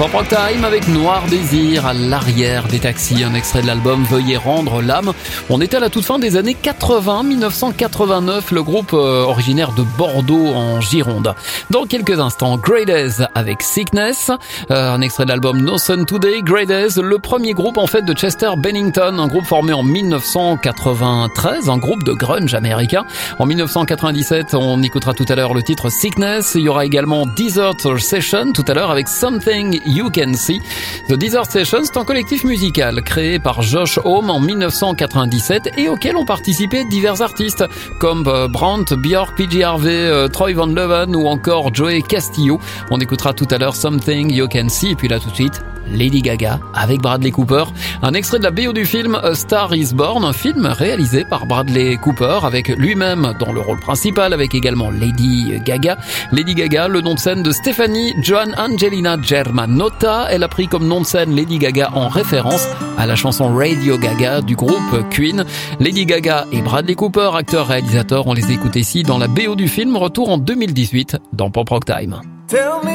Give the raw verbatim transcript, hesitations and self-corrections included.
Pop Rock Time avec Noir Désir à l'arrière des taxis, un extrait de l'album Veuillez rendre l'âme. On était à la toute fin des années quatre-vingts, dix-neuf cent quatre-vingt-neuf, le groupe euh, originaire de Bordeaux en Gironde. Dans quelques instants, Grey Days avec Sickness, euh, un extrait de l'album No Sun Today. Grey Days, le premier groupe en fait de Chester Bennington, un groupe formé en dix-neuf cent quatre-vingt-treize, un groupe de grunge américain. En dix-neuf cent quatre-vingt-dix-sept, on écoutera tout à l'heure le titre Sickness. Il y aura également Desert Session tout à l'heure avec Something You Can See. The Desert Session, c'est un collectif musical créé par Josh Homme en dix-neuf cent quatre-vingt-dix-sept et auquel ont participé divers artistes comme Brandt, Björk, P J Harvey, euh, Troy Van Leeuwen ou encore Joey Castillo. On écoutera tout à l'heure Something You Can See et puis là tout de suite Lady Gaga avec Bradley Cooper. Un extrait de la B O du film A Star Is Born, un film réalisé par Bradley Cooper avec lui-même dans le rôle principal, avec également Lady Gaga. Lady Gaga, le nom de scène de Stephanie Joan Angelina Germanotta. Elle a pris comme nom de scène Lady Gaga en référence à la chanson Radio Gaga du groupe Queen. Lady Gaga et Bradley Cooper, acteurs-réalisateurs, on les écoute ici dans la B O du film. Retour en deux mille dix-huit dans Pop Rock Time.